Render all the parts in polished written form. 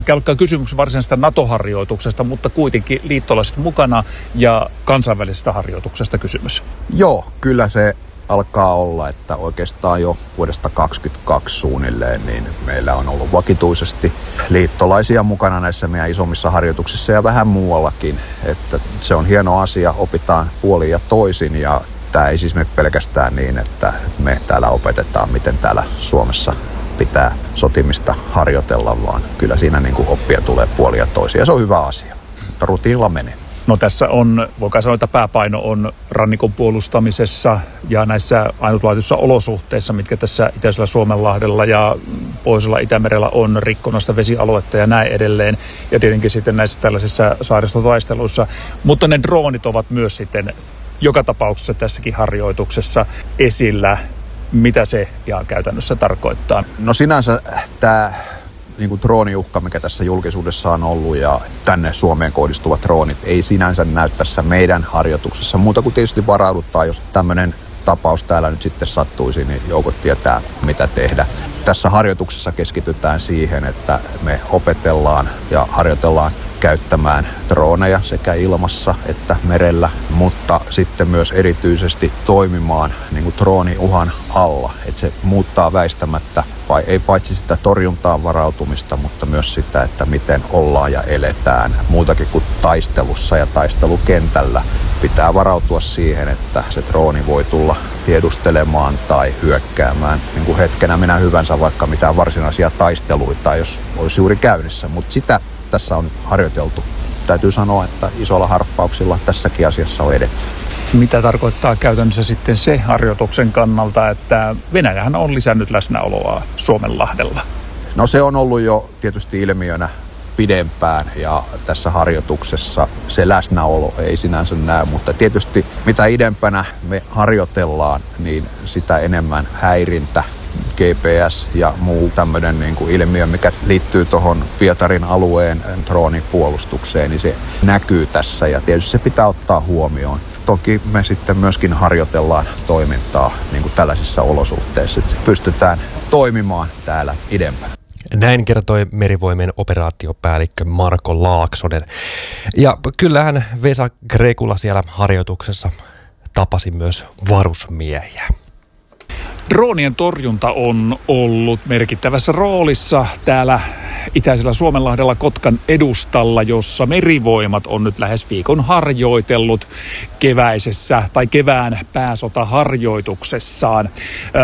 Alkaa kysymys varsinaisesta NATO-harjoituksesta, mutta kuitenkin liittolaisista mukana ja kansainvälisestä harjoituksesta kysymys. Joo, kyllä se alkaa olla, että oikeastaan jo vuodesta 2022 suunnilleen, niin meillä on ollut vakituisesti liittolaisia mukana näissä meidän isommissa harjoituksissa ja vähän muuallakin. Että se on hieno asia, opitaan puolin ja toisin ja tämä ei siis mene pelkästään niin, että me täällä opetetaan, miten täällä Suomessa pitää sotimista harjoitella, vaan kyllä siinä niin kuin oppia tulee puolin ja toisin ja se on hyvä asia, mutta rutiinilla menee. No tässä on, voikaan sanoa, että pääpaino on rannikon puolustamisessa ja näissä ainutlaatuisissa olosuhteissa, mitkä tässä itäisellä Suomenlahdella ja pohjoisella Itämerellä on, rikkonasta vesialuetta ja näin edelleen. Ja tietenkin sitten näissä tällaisissa saaristotaisteluissa. Mutta ne droonit ovat myös sitten joka tapauksessa tässäkin harjoituksessa esillä. Mitä se ihan käytännössä tarkoittaa? No sinänsä tämä drooniuhka, mikä tässä julkisuudessa on ollut ja tänne Suomeen kohdistuvat droonit ei sinänsä näy tässä meidän harjoituksessa. Muuta kuin tietysti varaudutaan, jos tämmöinen tapaus täällä nyt sitten sattuisi, niin joukot tietää mitä tehdä. Tässä harjoituksessa keskitytään siihen, että me opetellaan ja harjoitellaan käyttämään droneja sekä ilmassa että merellä, mutta sitten myös erityisesti toimimaan niin kuin drooniuhan alla. Että se muuttaa väistämättä ei paitsi sitä torjuntaan varautumista, mutta myös sitä, että miten ollaan ja eletään muutakin kuin taistelussa ja taistelukentällä. Pitää varautua siihen, että se drooni voi tulla tiedustelemaan tai hyökkäämään niin kuin hetkenä minä hyvänsä vaikka mitään varsinaisia taisteluita, jos olisi juuri käynnissä. Mutta sitä tässä on harjoiteltu. Täytyy sanoa, että isolla harppauksilla tässäkin asiassa on edetty. Mitä tarkoittaa käytännössä sitten se harjoituksen kannalta, että Venäjähän on lisännyt läsnäoloa Suomenlahdella? No se on ollut jo tietysti ilmiönä pidempään ja tässä harjoituksessa se läsnäolo ei sinänsä näy, mutta tietysti mitä idempänä me harjoitellaan, niin sitä enemmän häirintä, GPS ja muu tämmöinen niin kuin ilmiö, mikä liittyy tuohon Pietarin alueen droonipuolustukseen, niin se näkyy tässä ja tietysti se pitää ottaa huomioon. Toki me sitten myöskin harjoitellaan toimintaa niin kuin tällaisissa olosuhteissa, että pystytään toimimaan täällä idempänä. Näin kertoi Merivoimien operaatiopäällikkö Marko Laaksonen. Ja kyllähän Vesa Grekula siellä harjoituksessa tapasi myös varusmiehiä. Droonien torjunta on ollut merkittävässä roolissa täällä itäisellä Suomenlahdella Kotkan edustalla, jossa Merivoimat on nyt lähes viikon harjoitellut keväisessä tai kevään pääsotaharjoituksessaan.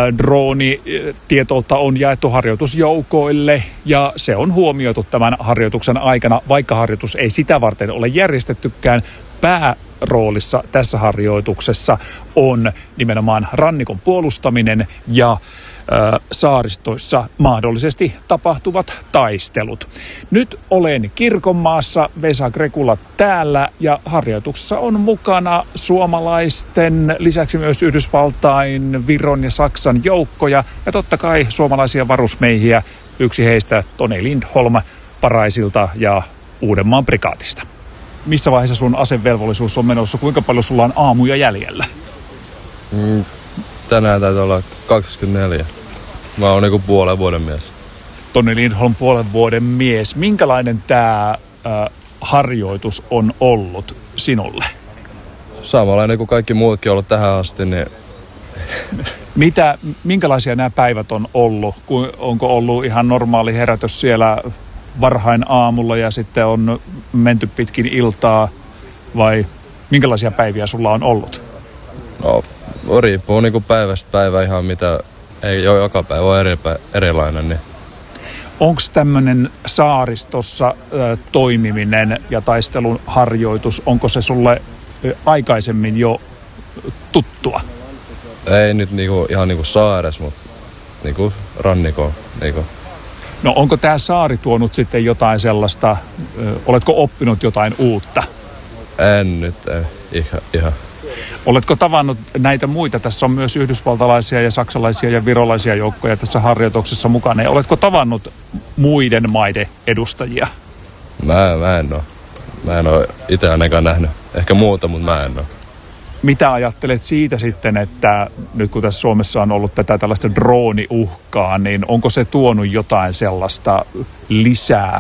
Droonitietoutta on jaettu harjoitusjoukoille ja se on huomioitu tämän harjoituksen aikana, vaikka harjoitus ei sitä varten ole järjestettykään. Pääroolissa tässä harjoituksessa on nimenomaan rannikon puolustaminen ja saaristoissa mahdollisesti tapahtuvat taistelut. Nyt olen Kirkonmaassa, Vesa Grekula täällä ja harjoituksessa on mukana suomalaisten lisäksi myös Yhdysvaltain, Viron ja Saksan joukkoja ja totta kai suomalaisia varusmiehiä, yksi heistä Toni Lindholm Paraisilta ja Uudenmaan prikaatista. Missä vaiheessa sun asevelvollisuus on menossa? Kuinka paljon sulla on aamuja jäljellä? Tänään täytyy olla 24. Mä oon niinku puolen vuoden mies. Toni Lindholm, puolen vuoden mies. Minkälainen tää harjoitus on ollut sinulle? Samanlainen kuin kaikki muutkin on ollut tähän asti, niin... Minkälaisia nämä päivät on ollut? Onko ollut ihan normaali herätys siellä varhain aamulla ja sitten on menty pitkin iltaa vai minkälaisia päiviä sulla on ollut? No, riippuu niinku päivästä päivä ihan mitä, ei ole joka päivä ole erilainen. Niin. Onko tämmöinen saaristossa toimiminen ja taistelun harjoitus, onko se sulle aikaisemmin jo tuttua? Ei nyt niinku, ihan niinku saares, mutta niinku rannikoon. Niinku. No onko tämä saari tuonut sitten jotain sellaista, oletko oppinut jotain uutta? En nyt, ei, ihan. Oletko tavannut näitä muita? Tässä on myös yhdysvaltalaisia ja saksalaisia ja virolaisia joukkoja tässä harjoituksessa mukana. Ja oletko tavannut muiden maiden edustajia? Mä en ole itse ainakaan nähnyt. Ehkä muuta, mutta mä en ole. Mitä ajattelet siitä sitten, että nyt kun tässä Suomessa on ollut tätä tällaista drooniuhkaa, niin onko se tuonut jotain sellaista lisää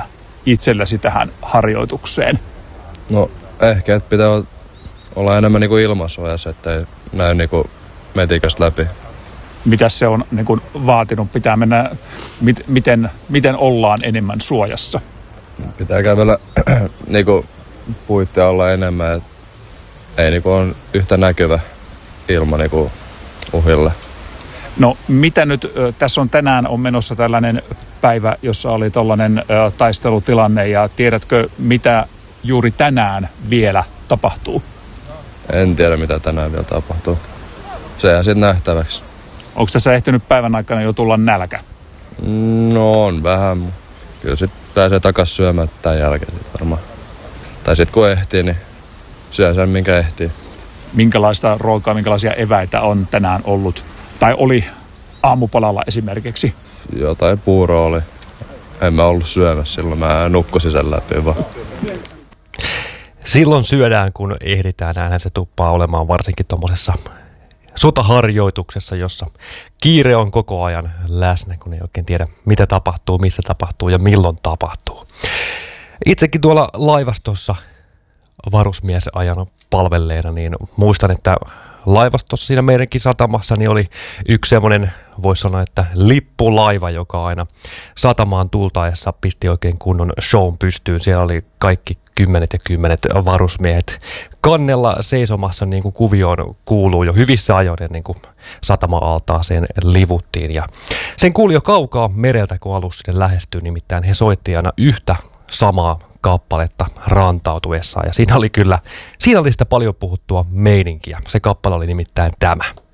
itsellesi tähän harjoitukseen? No ehkä, että pitää olla enemmän niin kuin ilmasuojassa, ettei näy niin kuin metikästä läpi. Mitä se on niin kuin vaatinut? Pitää mennä, miten ollaan enemmän suojassa? Pitää kävellä niin kuin puitteja olla enemmän, että ei niin kuin ole yhtä näkyvä ilma niin kuin uhille. No mitä nyt, tässä on tänään on menossa tällainen päivä, jossa oli tollainen taistelutilanne ja tiedätkö mitä juuri tänään vielä tapahtuu? En tiedä mitä tänään vielä tapahtuu. Se jää sitten nähtäväksi. Onko tässä ehtinyt päivän aikana jo tulla nälkä? No on vähän. Kyllä sitten pääsee takaisin syömään tämän jälkeen sit varmaan. Tai sitten kun ehtii, niin syö sen minkä ehtii. Minkälaista ruokaa, minkälaisia eväitä on tänään ollut? Tai oli aamupalalla esimerkiksi? Jotain puuroa oli. En mä ollut syömässä silloin, mä nukkusin sen läpi vaan. Silloin syödään, kun ehditään, näinhän se tuppaa olemaan varsinkin tuommoisessa sotaharjoituksessa, jossa kiire on koko ajan läsnä, kun ei oikein tiedä, mitä tapahtuu, missä tapahtuu ja milloin tapahtuu. Itsekin tuolla laivastossa varusmiesajana palvelleena, niin muistan, että laivastossa siinä meidänkin satamassa niin oli yksi semmoinen, voisi sanoa, että lippulaiva, joka aina satamaan tultaessa pisti oikein kunnon shown pystyyn. Siellä oli kaikki kymmenet ja kymmenet varusmiehet kannella seisomassa, niin kuin kuvioon kuuluu jo hyvissä ajoin, niin kuin satama-altaaseen livuttiin. Ja sen kuuli jo kaukaa mereltä, kun alus sinne lähestyi, nimittäin he soitti aina yhtä samaa kappaletta rantautuessaan. Ja siinä oli sitä paljon puhuttua meininkiä. Se kappale oli nimittäin tämä.